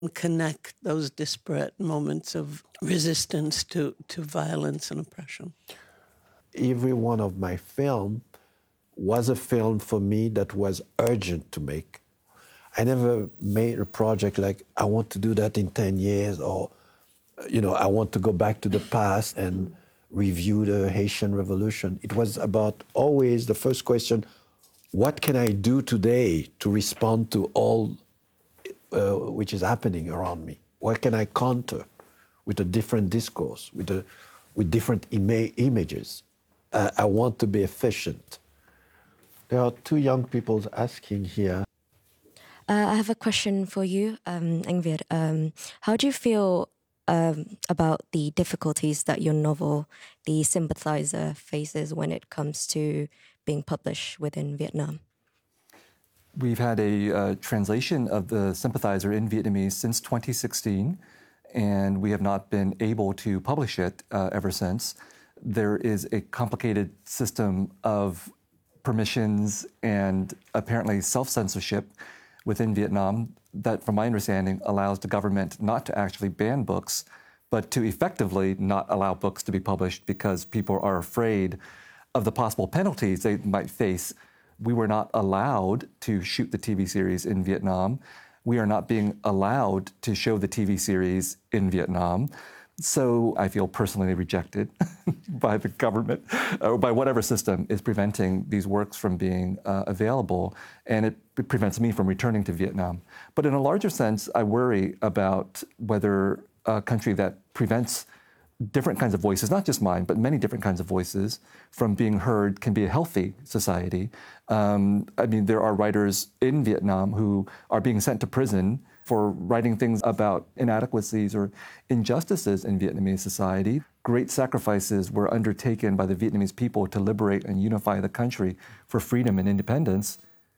connect those disparate moments of resistance to violence and oppression? Every one of my film was a film for me that was urgent to make. I never made a project like, I want to do that in 10 years, or, I want to go back to the past and review the Haitian Revolution. It was about always the first question, what can I do today to respond to all which is happening around me? What can I counter with a different discourse, with different images? I want to be efficient. There are two young people asking here. I have a question for you, Ingrid. How do you feel about the difficulties that your novel, The Sympathizer, faces when it comes to being published within Vietnam? We've had a translation of The Sympathizer in Vietnamese since 2016, and we have not been able to publish it ever since. There is a complicated system of permissions and apparently self-censorship within Vietnam that, from my understanding, allows the government not to actually ban books, but to effectively not allow books to be published because people are afraid of the possible penalties they might face. We were not allowed to shoot the TV series in Vietnam. We are not being allowed to show the TV series in Vietnam. So I feel personally rejected by the government or by whatever system is preventing these works from being available, and it prevents me from returning to Vietnam. But in a larger sense, I worry about whether a country that prevents different kinds of voices, not just mine, but many different kinds of voices, from being heard can be a healthy society. There are writers in Vietnam who are being sent to prison for writing things about inadequacies or injustices in Vietnamese society. Great sacrifices were undertaken by the Vietnamese people to liberate and unify the country for freedom and independence,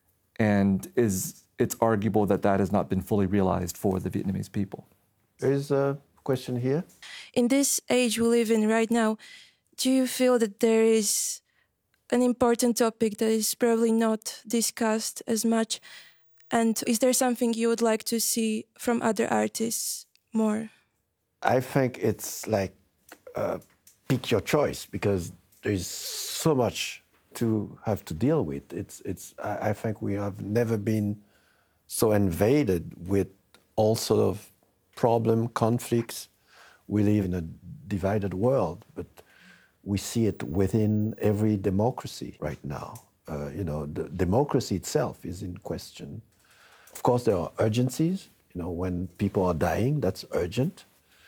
and it's arguable that that has not been fully realized for the Vietnamese people. There is a question here. In this age we live in right now, do you feel that there is an important topic that is probably not discussed as much? And is there something you would like to see from other artists more? I think it's like pick your choice, because there's so much to have to deal with. I think we have never been so invaded with all sort of conflicts. We live in a divided world, but we see it within every democracy right now. The democracy itself is in question. Of course, there are urgencies. When people are dying, that's urgent.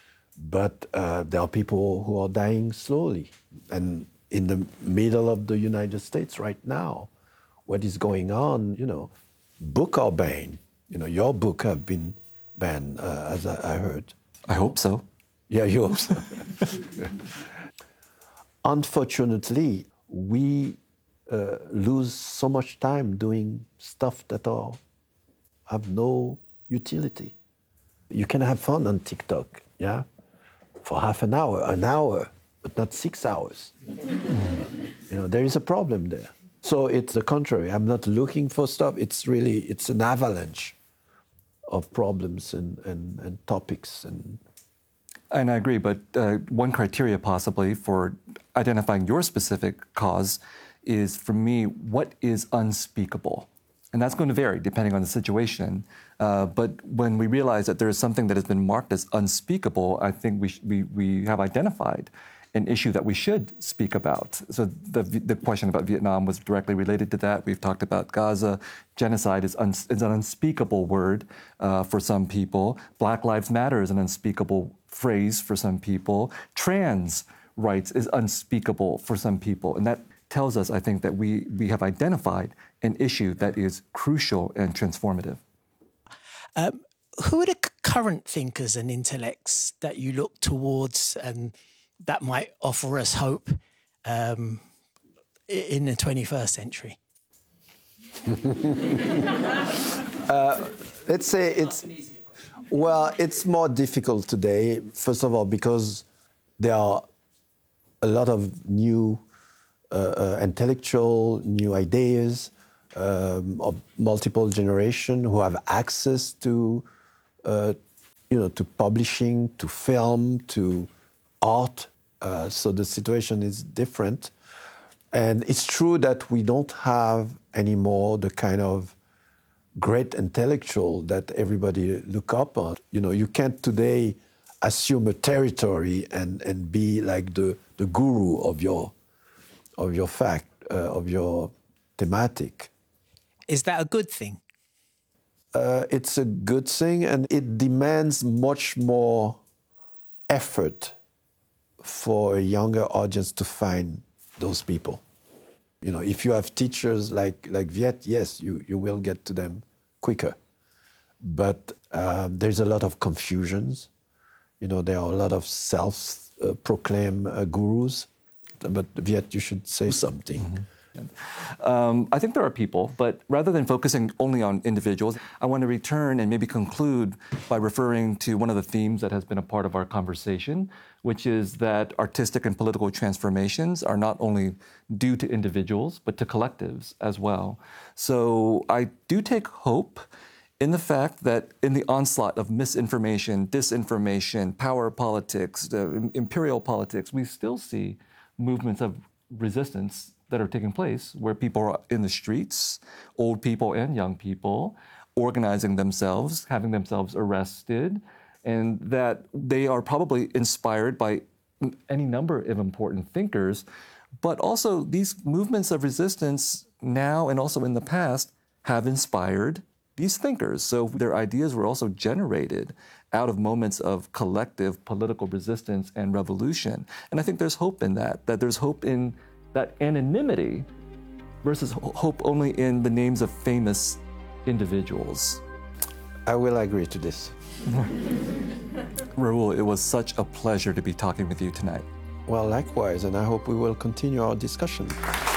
But there are people who are dying slowly. And in the middle of the United States right now, what is going on, books are banned. Your book have been banned, as I heard. I hope so. Yeah, you hope so. Unfortunately, we lose so much time doing stuff that have no utility. You can have fun on TikTok, yeah, for half an hour, but not 6 hours. There is a problem there. So it's the contrary. I'm not looking for stuff. It's an avalanche of problems and topics. And I agree, but one criteria possibly for identifying your specific cause is, for me, what is unspeakable? And that's going to vary depending on the situation. But when we realize that there is something that has been marked as unspeakable, I think we have identified an issue that we should speak about. So the question about Vietnam was directly related to that. We've talked about Gaza. Genocide is an unspeakable word for some people. Black Lives Matter is an unspeakable phrase for some people. Trans rights is unspeakable for some people. And that tells us, I think, that we have identified an issue that is crucial and transformative. Who are the current thinkers and intellects that you look towards and that might offer us hope in the 21st century? Let's say it's more difficult today, first of all, because there are a lot of new intellectual, new ideas of multiple generations who have access to to publishing, to film, to art. So the situation is different. And it's true that we don't have anymore the kind of great intellectual that everybody look up on. You can't today assume a territory and be like the guru of your fact, of your thematic. Is that a good thing? It's a good thing, and it demands much more effort for a younger audience to find those people. If you have teachers like Viet, yes, you will get to them quicker. But there's a lot of confusions. There are a lot of self-proclaimed gurus. But Viet, you should say something. Mm-hmm. I think there are people, but rather than focusing only on individuals, I want to return and maybe conclude by referring to one of the themes that has been a part of our conversation, which is that artistic and political transformations are not only due to individuals, but to collectives as well. So I do take hope in the fact that in the onslaught of misinformation, disinformation, power politics, imperial politics, we still see movements of resistance that are taking place where people are in the streets, old people and young people, organizing themselves, having themselves arrested, and that they are probably inspired by any number of important thinkers. But also these movements of resistance now and also in the past have inspired these thinkers. So their ideas were also generated out of moments of collective political resistance and revolution. And I think there's hope in that there's hope in that anonymity versus hope only in the names of famous individuals. I will agree to this. Raoul, it was such a pleasure to be talking with you tonight. Well, likewise, and I hope we will continue our discussion.